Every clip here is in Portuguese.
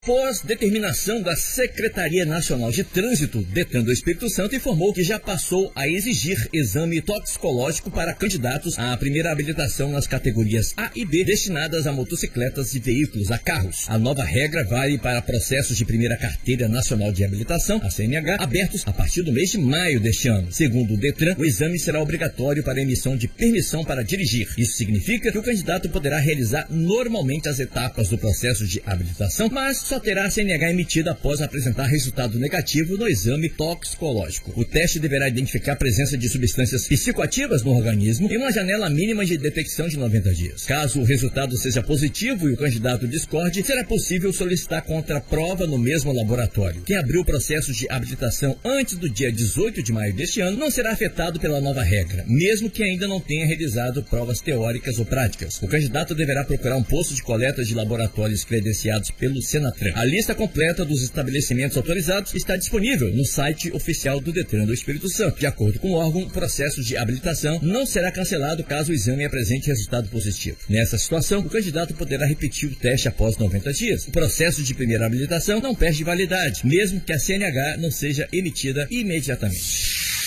Após determinação da Secretaria Nacional de Trânsito, Detran do Espírito Santo informou que já passou a exigir exame toxicológico para candidatos à primeira habilitação nas categorias A e B destinadas a motocicletas e veículos a carros. A nova regra vale para processos de primeira carteira nacional de habilitação, a CNH, abertos a partir do mês de maio deste ano. Segundo o Detran, o exame será obrigatório para a emissão de permissão para dirigir. Isso significa que o candidato poderá realizar normalmente as etapas do processo de habilitação, mas só terá a CNH emitida após apresentar resultado negativo no exame toxicológico. O teste deverá identificar a presença de substâncias psicoativas no organismo em uma janela mínima de detecção de 90 dias. Caso o resultado seja positivo e o candidato discorde, será possível solicitar contraprova no mesmo laboratório. Quem abriu o processo de habilitação antes do dia 18 de maio deste ano não será afetado pela nova regra, mesmo que ainda não tenha realizado provas teóricas ou práticas. O candidato deverá procurar um posto de coleta de laboratórios credenciados pelo Senatran. A lista completa dos estabelecimentos autorizados está disponível no site oficial do Detran do Espírito Santo. De acordo com o órgão, o processo de habilitação não será cancelado caso o exame apresente resultado positivo. Nessa situação, o candidato poderá repetir o teste após 90 dias. O processo de primeira habilitação não perde validade, mesmo que a CNH não seja emitida imediatamente.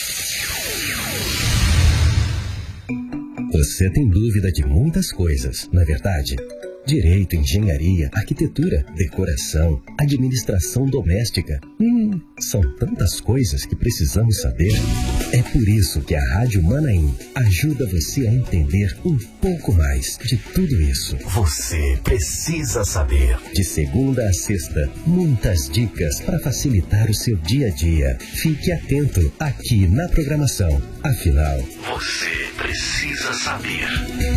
Você tem dúvida de muitas coisas, não é verdade? Direito, engenharia, arquitetura, decoração, administração doméstica. São tantas coisas que precisamos saber. É por isso que a Rádio Manaim ajuda você a entender um pouco mais de tudo isso. Você precisa saber. De segunda a sexta, muitas dicas para facilitar o seu dia a dia. Fique atento aqui na programação. Afinal, você precisa saber.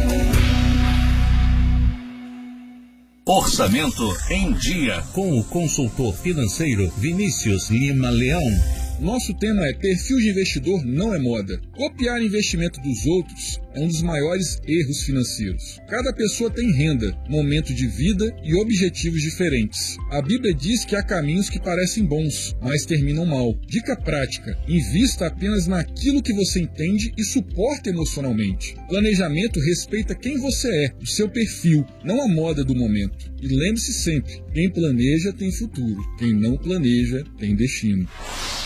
Orçamento em Dia, com o consultor financeiro Vinícius Lima Leão. Nosso tema é: perfil de investidor não é moda. Copiar investimento dos outros é um dos maiores erros financeiros. Cada pessoa tem renda, momento de vida e objetivos diferentes. A Bíblia diz que há caminhos que parecem bons, mas terminam mal. Dica prática: invista apenas naquilo que você entende e suporta emocionalmente. Planejamento respeita quem você é, o seu perfil, não a moda do momento. E lembre-se sempre, quem planeja tem futuro, quem não planeja tem destino.